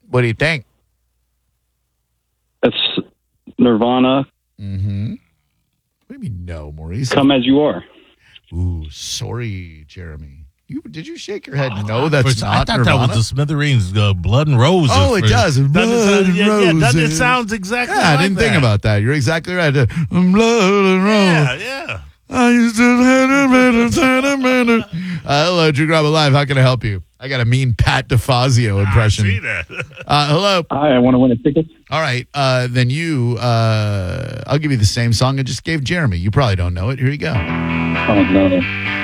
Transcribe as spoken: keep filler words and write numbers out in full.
What do you think? It's Nirvana. Mm-hmm. What do you mean no, Maurice? Come As You Are. Ooh, sorry, Jeremy. You did you shake your head? No, that's First, not I thought Nirvana. that was the Smithereens, uh, Blood and Roses. Oh, it for- does. Doesn't Blood sound, and yeah, yeah, doesn't it Roses. sounds exactly Yeah, I like didn't that. think about that. You're exactly right. Uh, Blood and Roses. Yeah, yeah. I used to uh, hello, Drew Grabber Live. How can I help you? I got a mean Pat DeFazio impression. I see that. Uh, hello. Hi, I want to win a ticket. All right. Uh, then you, uh, I'll give you the same song I just gave Jeremy. You probably don't know it. Here you go. Oh, no.